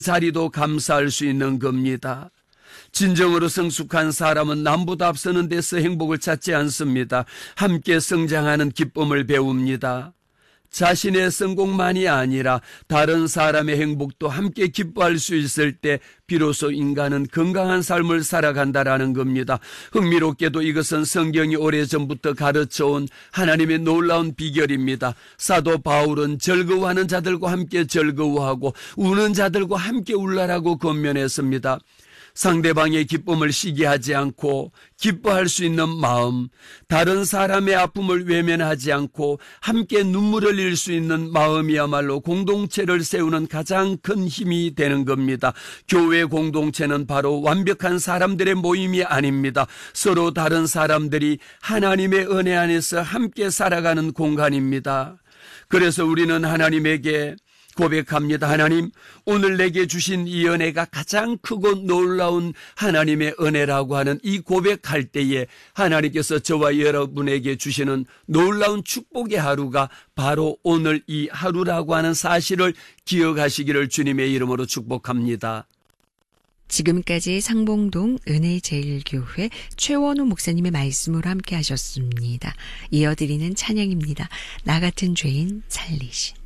자리도 감사할 수 있는 겁니다. 진정으로 성숙한 사람은 남보다 앞서는 데서 행복을 찾지 않습니다. 함께 성장하는 기쁨을 배웁니다. 자신의 성공만이 아니라 다른 사람의 행복도 함께 기뻐할 수 있을 때 비로소 인간은 건강한 삶을 살아간다라는 겁니다. 흥미롭게도 이것은 성경이 오래전부터 가르쳐온 하나님의 놀라운 비결입니다. 사도 바울은 즐거워하는 자들과 함께 즐거워하고 우는 자들과 함께 울라라고 권면했습니다. 상대방의 기쁨을 시기하지 않고 기뻐할 수 있는 마음, 다른 사람의 아픔을 외면하지 않고 함께 눈물을 흘릴 수 있는 마음이야말로 공동체를 세우는 가장 큰 힘이 되는 겁니다. 교회 공동체는 바로 완벽한 사람들의 모임이 아닙니다. 서로 다른 사람들이 하나님의 은혜 안에서 함께 살아가는 공간입니다. 그래서 우리는 하나님에게 고백합니다. 하나님, 오늘 내게 주신 이 은혜가 가장 크고 놀라운 하나님의 은혜라고 하는 이 고백할 때에 하나님께서 저와 여러분에게 주시는 놀라운 축복의 하루가 바로 오늘 이 하루라고 하는 사실을 기억하시기를 주님의 이름으로 축복합니다. 지금까지 상봉동 은혜제일교회 최원호 목사님의 말씀으로 함께 하셨습니다. 이어드리는 찬양입니다. 나 같은 죄인 살리신.